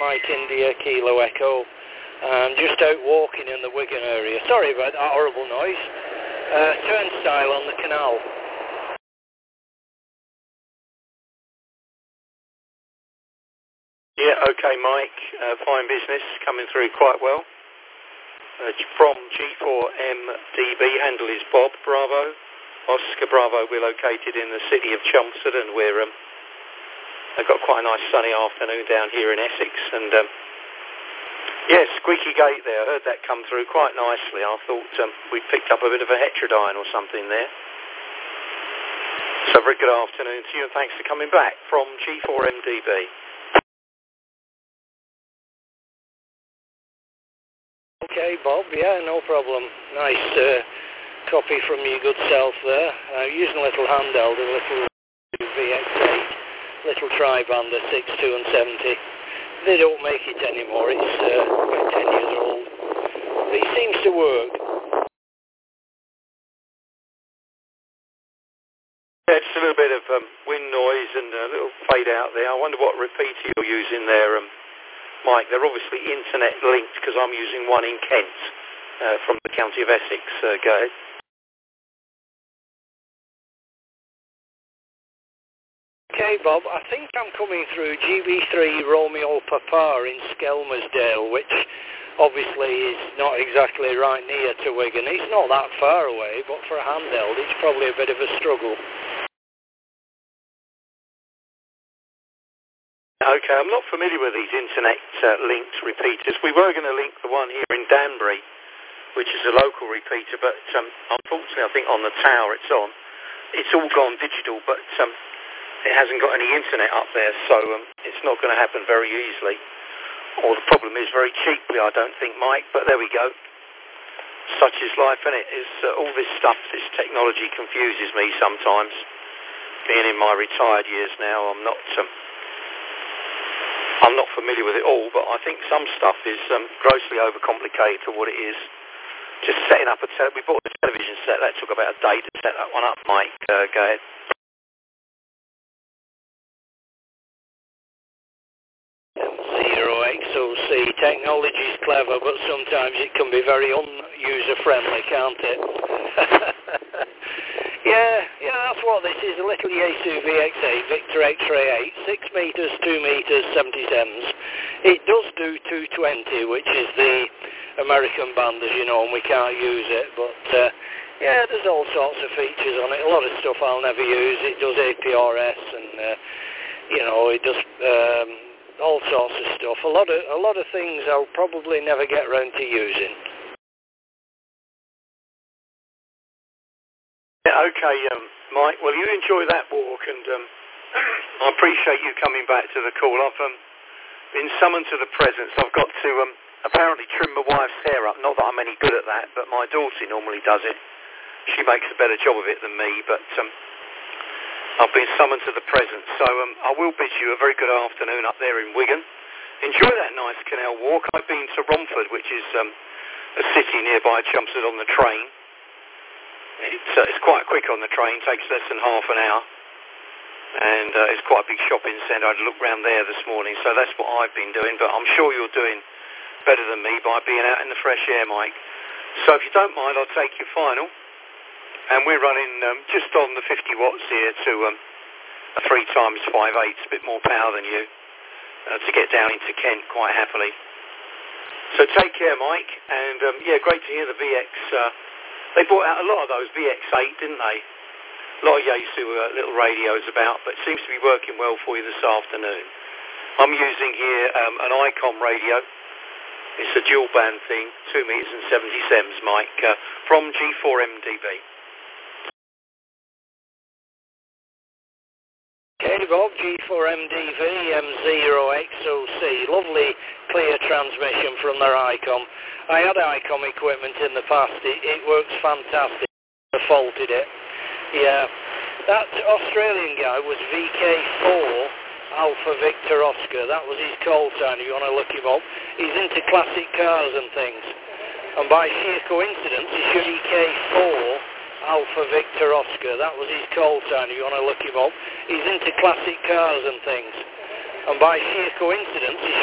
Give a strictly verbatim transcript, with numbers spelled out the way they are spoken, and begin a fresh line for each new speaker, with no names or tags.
Mike India, Kilo Echo. I'm just out walking in the Wigan area. Sorry about that horrible noise. Uh, turnstile on the canal.
Yeah, okay, Mike. Uh, fine business, coming through quite well. Uh, from G four M D B, handle is Bob Bravo. Oscar Bravo, we're located in the city of Chelmsford, and we're um, I've got quite a nice sunny afternoon down here in Essex, and um, yeah, squeaky gate there. I heard that come through quite nicely. I thought um, we picked up a bit of a heterodyne or something there. So very good afternoon to you, and thanks for coming back from G four M D B.
Okay, Bob, yeah, no problem. Nice uh, copy from your good self there. Uh, using a little handheld, a little V X eight, little tri-bander six two and seventy. They don't make it anymore, it's uh, about ten years old. But it seems to work.
Yeah, it's a little bit of um, wind noise and a little fade out there. I wonder what repeater you're using there, um, Mike. They're obviously internet linked because I'm using one in Kent uh, from the county of Essex. Uh, go ahead.
Okay, Bob, I think I'm coming through G B three Romeo Papa in Skelmersdale, which obviously is not exactly right near to Wigan. It's not that far away, but for a handheld, it's probably a bit of a struggle.
Okay, I'm not familiar with these internet-linked uh, repeaters. We were going to link the one here in Danbury, which is a local repeater, but um, unfortunately I think on the tower it's on. It's all gone digital, but um, it hasn't got any internet up there, so um, it's not going to happen very easily. Or the problem is very cheaply, I don't think, Mike, but there we go. Such is life, isn't it? Is, uh, all this stuff, this technology confuses me sometimes. Being in my retired years now, I'm not... Um, I'm not familiar with it all, but I think some stuff is um, grossly overcomplicated for what it is. Just setting up a... Te- we bought a television set. That took about a day to set that one up, Mike. Uh, go ahead.
Zero X O C. Technology is clever, but sometimes it can be very un-user-friendly, can't it? Yeah, yeah, that's what this is, a little Yaesu V X eight, Victor X-Ray eight, six metres, two metres, seventy-sevens. It does do two twenty, which is the American band, as you know, and we can't use it, but uh, yeah, there's all sorts of features on it. A lot of stuff I'll never use. It does A P R S and, uh, you know, it does um, all sorts of stuff. A lot of, a lot of things I'll probably never get round to using.
Yeah, okay, um, Mike. Well, you enjoy that walk, and um, I appreciate you coming back to the call. I've um, been summoned to the presence. I've got to um, apparently trim my wife's hair up. Not that I'm any good at that, but my daughter normally does it. She makes a better job of it than me, but um, I've been summoned to the presence. So um, I will bid you a very good afternoon up there in Wigan. Enjoy that nice canal walk. I've been to Romford, which is um, a city nearby Chelmsford on the train. It's, uh, it's quite quick on the train, takes less than half an hour, and uh, it's quite a big shopping centre. I looked round there this morning, so that's what I've been doing, but I'm sure you're doing better than me by being out in the fresh air, Mike. So if you don't mind, I'll take your final, and we're running um, just on the fifty watts here to um, a three times five eighths, a bit more power than you, uh, to get down into Kent quite happily. So take care, Mike, and um, yeah, great to hear the V X... Uh, They brought out a lot of those V X eight, didn't they? A lot of Yaesu uh, little radios about, but it seems to be working well for you this afternoon. I'm using here um, an ICOM radio. It's a dual band thing, two meters and seventy-sevens, Mike, uh, from G four M D B.
Okay, Bob, G four M D V, M zero X O C. Lovely, clear transmission from their ICOM. I had ICOM equipment in the past. It, it works fantastic. I faulted it. Yeah. That Australian guy was V K four Alpha Victor Oscar. That was his call sign, if you want to look him up. He's into classic cars and things. And by sheer coincidence, he should V K four Alpha Victor Oscar. That was his call sign, if you want to look him up. He's into classic cars and things. And by sheer coincidence, he